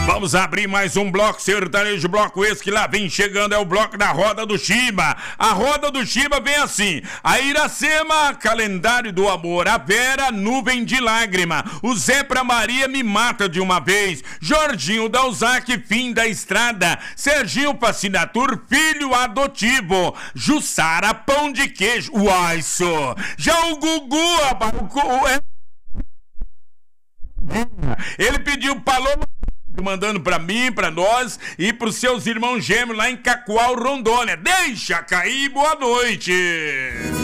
Vamos abrir mais um bloco sertanejo, bloco esse que lá vem chegando, é o bloco da Roda do Chiba. A Roda do Chiba vem assim: a Iracema, calendário do amor; a Vera, nuvem de lágrima; o Zé pra Maria, me mata de uma vez; Jorginho Dalzac, fim da estrada; Serginho Passinatur, filho adotivo; Jussara, pão de queijo. Uai, só. Já o Gugu, ele pediu Paloma, mandando pra mim, pra nós e pros seus irmãos gêmeos lá em Cacoal, Rondônia. Deixa cair, boa noite.